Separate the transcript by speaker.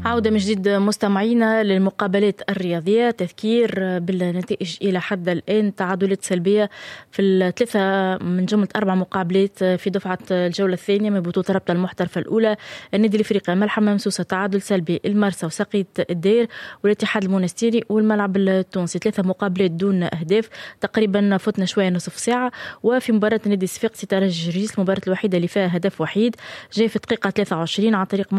Speaker 1: عودة من جديد مستمعينا للمقابلات الرياضية. تذكير بالنتائج إلى حد الآن: تعادلات سلبية في الثلاثة من جملة 4 مقابلات في دفعة الجولة الثانية من بطولة رابطة المحترفة الأولى. النادي الإفريقي ملحم ممسوسة تعادل سلبي، المرسى وسقيط الدير والاتحاد المونستيري والملعب التونسي 3 مقابلات دون أهداف. تقريبا فتنا شوية نصف ساعة. وفي مباراة النادي الصفاقسي ترجي جرجيس المباراة الوحيدة اللي فيها هدف وحيد جاي في دقيقة 23 عن طريق